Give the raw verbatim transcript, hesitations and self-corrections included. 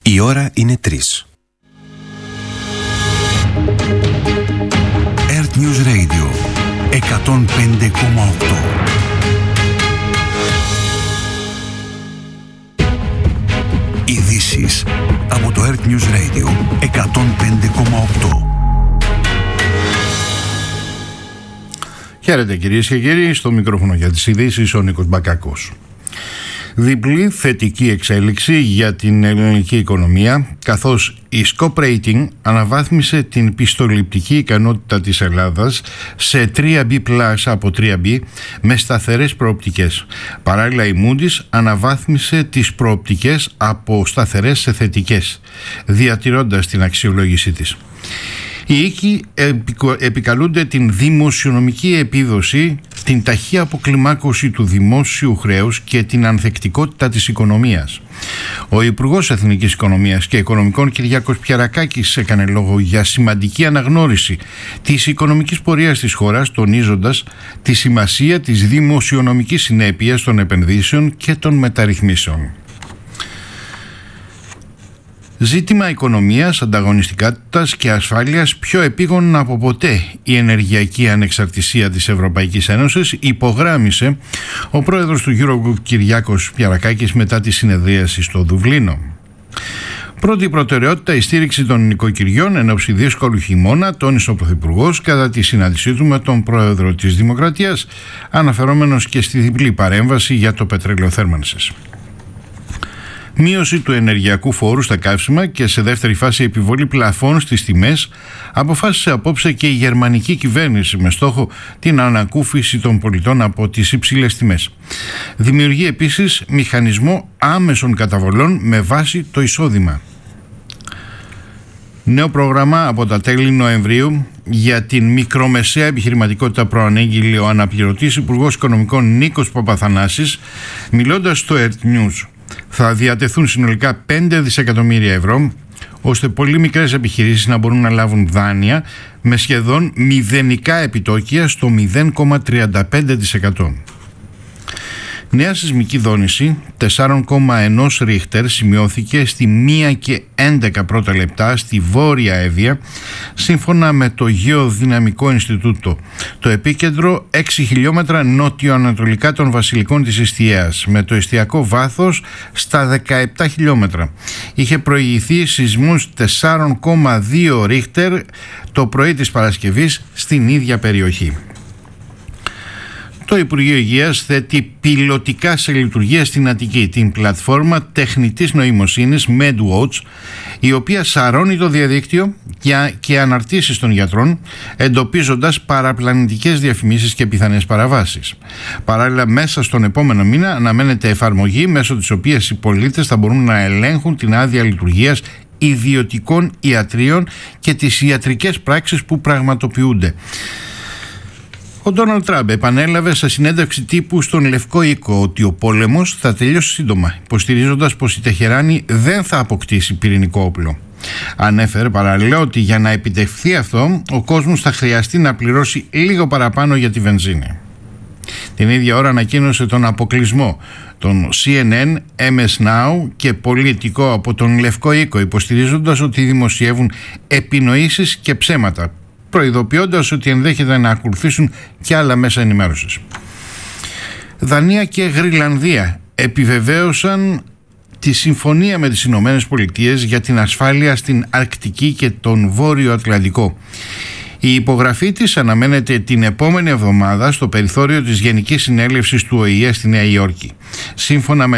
Η ώρα είναι τρεις. Earth News Radio εκατόν πέντε κόμμα οκτώ. Ειδήσεις από το Earth News Radio εκατόν πέντε κόμμα οκτώ. Χαίρετε κυρίες και κύριοι, στο μικρόφωνο για τις ειδήσεις ο Νίκος Μπακάκος. Διπλή θετική εξέλιξη για την ελληνική οικονομία, καθώς η Scope Rating αναβάθμισε την πιστοληπτική ικανότητα της Ελλάδας σε τρία μπι πλας από τρία μπι με σταθερές προοπτικές. Παράλληλα η Moody's αναβάθμισε τις προοπτικές από σταθερές σε θετικές, διατηρώντας την αξιολόγησή της. Οι οίκοι επικαλούνται την δημοσιονομική επίδοση, την ταχεία αποκλιμάκωση του δημόσιου χρέους και την ανθεκτικότητα της οικονομίας. Ο Υπουργός Εθνικής Οικονομίας και Οικονομικών Κυριάκος Πιαρακάκης έκανε λόγο για σημαντική αναγνώριση της οικονομικής πορείας της χώρας, τονίζοντας τη σημασία της δημοσιονομικής συνέπειας των επενδύσεων και των μεταρρυθμίσεων. Ζήτημα οικονομίας, ανταγωνιστικότητας και ασφάλειας πιο επίγον από ποτέ η ενεργειακή ανεξαρτησία της Ευρωπαϊκής Ένωσης, υπογράμμισε ο πρόεδρος του Eurogroup Κυριάκος Πιαρακάκης μετά τη συνεδρίαση στο Δουβλίνο. Πρώτη προτεραιότητα η στήριξη των νοικοκυριών εν ώψη δύσκολου χειμώνα, τόνισε ο Πρωθυπουργός κατά τη συνάντησή του με τον πρόεδρο της Δημοκρατίας, αναφερόμενος και στη διπλή παρέμβαση για το πετρέλαιο θέρμανσης. Μείωση του ενεργειακού φόρου στα καύσιμα και σε δεύτερη φάση επιβολή πλαφών στις τιμές αποφάσισε απόψε και η γερμανική κυβέρνηση με στόχο την ανακούφιση των πολιτών από τις υψηλές τιμές. Δημιουργεί επίσης μηχανισμό άμεσων καταβολών με βάση το εισόδημα. Νέο πρόγραμμα από τα τέλη Νοεμβρίου για την μικρομεσαία επιχειρηματικότητα προανήγγειλε ο αναπληρωτής Υπουργός Οικονομικών Νίκος Παπαθανάσης, μιλώντας στο Earth News. Θα διατεθούν συνολικά πέντε δισεκατομμύρια ευρώ, ώστε πολύ μικρές επιχειρήσεις να μπορούν να λάβουν δάνεια με σχεδόν μηδενικά επιτόκια στο μηδέν κόμμα τριάντα πέντε τοις εκατό. Νέα σεισμική δόνηση τέσσερα κόμμα ένα ρίχτερ σημειώθηκε στη μία και έντεκα πρώτα λεπτά στη Βόρεια Εύβοια, σύμφωνα με το Γεωδυναμικό Ινστιτούτο. Το επίκεντρο έξι χιλιόμετρα νότιο-ανατολικά των Βασιλικών της Ιστιαίας, με το εστιακό βάθος στα δεκαεπτά χιλιόμετρα. Είχε προηγηθεί σεισμούς τέσσερα κόμμα δύο ρίχτερ το πρωί της Παρασκευής στην ίδια περιοχή. Το Υπουργείο Υγείας θέτει πιλωτικά σε λειτουργία στην Αττική την πλατφόρμα τεχνητής νοημοσύνης MedWatch, η οποία σαρώνει το διαδίκτυο και αναρτήσεις των γιατρών, εντοπίζοντας παραπλανητικές διαφημίσεις και πιθανές παραβάσεις. Παράλληλα, μέσα στον επόμενο μήνα αναμένεται εφαρμογή μέσω της οποίας οι πολίτες θα μπορούν να ελέγχουν την άδεια λειτουργίας ιδιωτικών ιατρίων και τις ιατρικές πράξεις που πραγματοποιούνται. Ο Ντόναλντ Τραμπ επανέλαβε σε συνέντευξη τύπου στον Λευκό Οίκο ότι ο πόλεμος θα τελειώσει σύντομα, υποστηρίζοντας πως η Τεχεράνη δεν θα αποκτήσει πυρηνικό όπλο. Ανέφερε παράλληλα ότι για να επιτευχθεί αυτό, ο κόσμος θα χρειαστεί να πληρώσει λίγο παραπάνω για τη βενζίνη. Την ίδια ώρα ανακοίνωσε τον αποκλεισμό των σι εν εν, εμ ες Now και Πολιτικό από τον Λευκό Οίκο, υποστηρίζοντας ότι δημοσιεύουν επινοήσεις και ψέματα, προειδοποιώντας ότι ενδέχεται να ακολουθήσουν και άλλα μέσα ενημέρωσης. Δανία και Γρυλανδία επιβεβαίωσαν τη συμφωνία με τις Ηνωμένες Πολιτείες για την ασφάλεια στην Αρκτική και τον Βόρειο Ατλαντικό. Η υπογραφή της αναμένεται την επόμενη εβδομάδα στο περιθώριο της Γενικής Συνέλευσης του Ο Η Ε στη Νέα Υόρκη. Σύμφωνα με